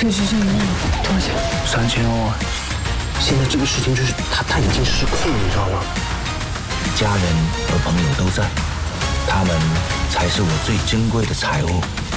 确实是一样，多少钱 ？3000欧啊！ 现在这个事情就是他已经失控了，你知道吗？ 家人和朋友都在，他们才是我最珍贵的财物。